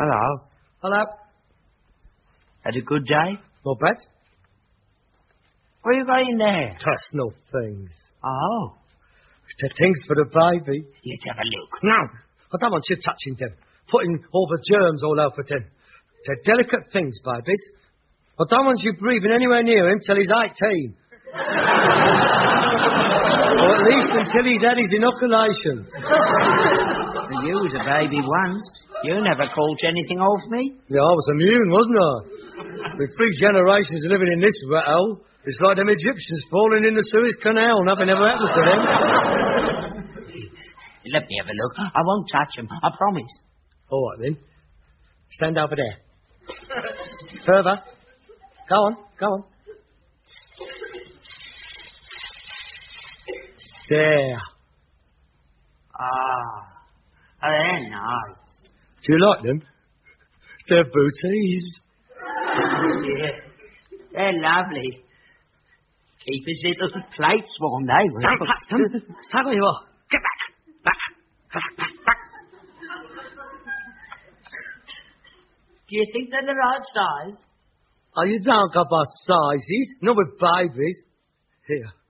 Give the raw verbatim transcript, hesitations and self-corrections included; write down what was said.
Hello. Hello. Had a good day? Not bad. What you got in there? Personal things. Oh. The things for the baby. Let's have a look. No, I don't want you touching them. Putting all the germs all over them. They're delicate things, babies. I don't want you breathing anywhere near him till he's eighteen. Or at least until he's had his inoculation. You was a baby once. You never caught anything off me. Yeah, I was immune, wasn't I? With three generations living in this rat hole, it's like them Egyptians falling in the Suez Canal. Nothing ever happens to them. Let me have a look. I won't touch him. I promise. All right, then. Stand over there. Further. Go on, go on. There. Ah. Oh, they're nice. Do you like them? They're booties. Yeah. They're lovely. Keep his little plates warm, they will. Don't touch them. Stay where you are. Get back. Back. Back, back, back. Do you think they're the right size? Oh, you don't go by sizes. Not with babies. Here.